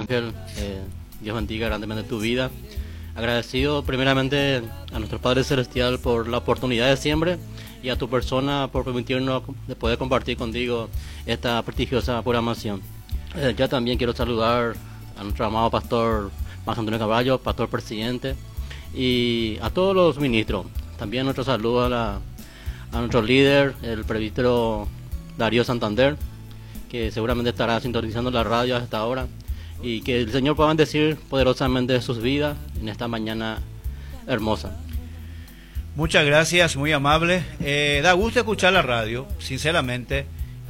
Ángel, Dios bendiga grandemente tu vida. Agradecido primeramente a nuestro Padre Celestial por la oportunidad de siempre y a tu persona por permitirnos de poder compartir contigo esta prestigiosa programación. Yo también quiero saludar a nuestro amado pastor Marco Antonio Carballo, pastor presidente, y a todos los ministros. También nuestro saludo a nuestro líder, el presbítero Darío Santander, que seguramente estará sintonizando la radio a esta hora, y que el Señor pueda bendecir poderosamente sus vidas en esta mañana hermosa. Muchas gracias, muy amable. Da gusto escuchar la radio, sinceramente,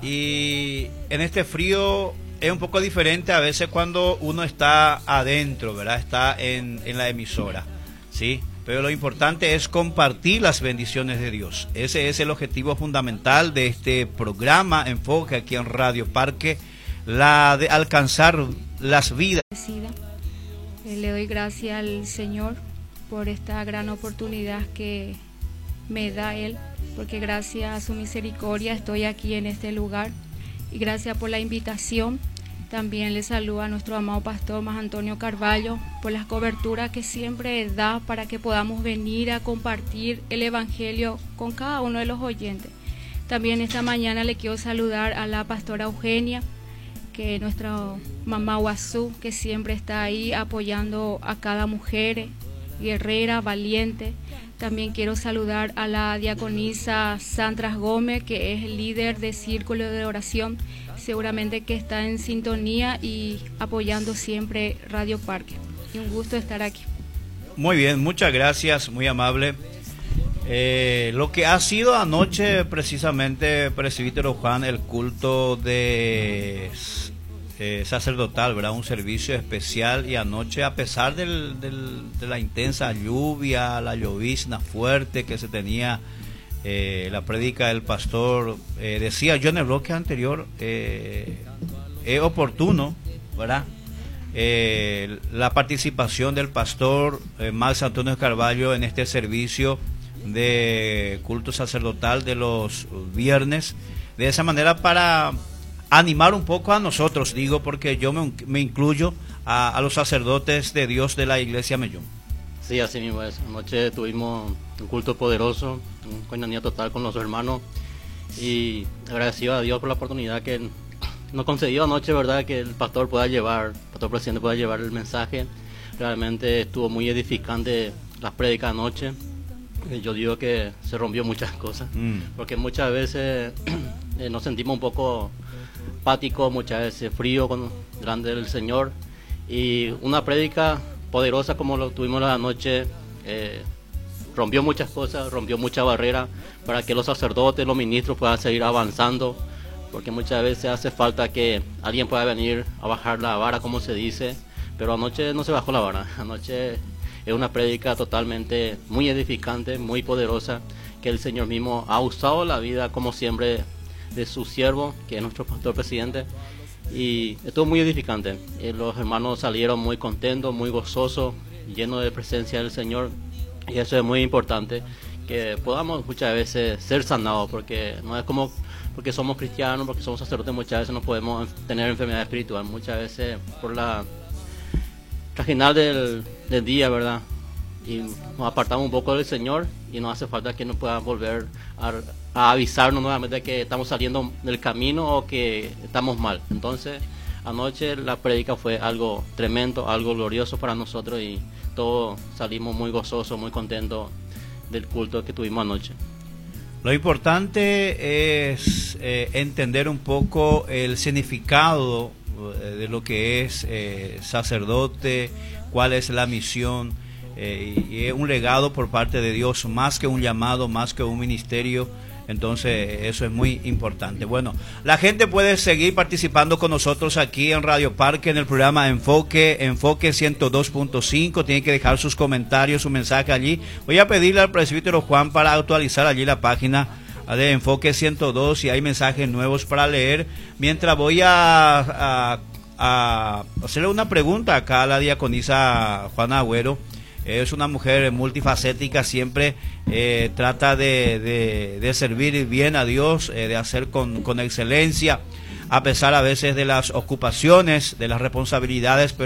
y en este frío es un poco diferente a veces cuando uno está adentro, ¿verdad? Está en la emisora, ¿sí? Pero lo importante es compartir las bendiciones de Dios. Ese es el objetivo fundamental de este programa Enfoque aquí en Radio Parque, la de alcanzar las vidas. Le doy gracias al Señor por esta gran oportunidad que me da Él, porque gracias a su misericordia estoy aquí en este lugar, y gracias por la invitación. También le saludo a nuestro amado pastor Marco Antonio Carballo por las coberturas que siempre da para que podamos venir a compartir el Evangelio con cada uno de los oyentes. También esta mañana le quiero saludar a la pastora Eugenia, que es nuestra mamá Guazú, que siempre está ahí apoyando a cada mujer guerrera, valiente. También quiero saludar a la diaconisa Sandra Gómez, que es el líder de Círculo de Oración, seguramente que está en sintonía y apoyando siempre Radio Parque. Y un gusto estar aquí. Muy bien, muchas gracias, muy amable. Lo que ha sido anoche precisamente, presbítero Juan, el culto de sacerdotal, ¿verdad? Un servicio especial, y anoche, a pesar de la intensa lluvia, la llovizna fuerte que se tenía, la prédica del pastor, decía yo en el bloque anterior, es oportuno, ¿verdad? La participación del pastor Marco Antonio Carballo en este servicio de culto sacerdotal de los viernes, de esa manera para animar un poco a nosotros, digo, porque yo me incluyo a los sacerdotes de Dios de la Iglesia Mellón. Sí, así mismo es. Anoche tuvimos un culto poderoso, un coinonía total con los hermanos, y agradecido a Dios por la oportunidad que nos concedió anoche, ¿verdad? Que el pastor presidente pueda llevar el mensaje. Realmente estuvo muy edificante la prédica anoche. Yo digo que se rompió muchas cosas, porque muchas veces nos sentimos un poco apáticos, muchas veces frío delante del Señor, y una prédica poderosa como lo tuvimos la noche rompió muchas cosas, rompió muchas barreras para que los sacerdotes, los ministros puedan seguir avanzando, porque muchas veces hace falta que alguien pueda venir a bajar la vara, como se dice, pero anoche no se bajó la vara. Anoche es una prédica totalmente muy edificante, muy poderosa, que el Señor mismo ha usado la vida, como siempre, de su siervo, que es nuestro pastor presidente, y estuvo muy edificante. Los hermanos salieron muy contentos, muy gozosos, llenos de presencia del Señor, y eso es muy importante, que podamos muchas veces ser sanados, porque no es como porque somos cristianos, porque somos sacerdotes, muchas veces no podemos tener enfermedad espiritual, muchas veces por la final del día, ¿verdad? Y nos apartamos un poco del Señor, y nos hace falta que nos pueda volver a avisarnos nuevamente que estamos saliendo del camino o que estamos mal. Entonces, anoche la prédica fue algo tremendo, algo glorioso para nosotros, y todos salimos muy gozosos, muy contentos del culto que tuvimos anoche. Lo importante es entender un poco el significado de lo que es sacerdote, cuál es la misión, y es un legado por parte de Dios, más que un llamado, más que un ministerio. Entonces eso es muy importante. Bueno, la gente puede seguir participando con nosotros aquí en Radio Parque, en el programa Enfoque 102.5. Tienen que dejar sus comentarios, su mensaje allí. Voy a pedirle al presbítero Juan para actualizar allí la página de Enfoque 102, y hay mensajes nuevos para leer, mientras voy a hacerle una pregunta acá a la diaconisa Juana Agüero. Es una mujer multifacética, siempre trata de servir bien a Dios, de hacer con excelencia, a pesar a veces de las ocupaciones, de las responsabilidades, pero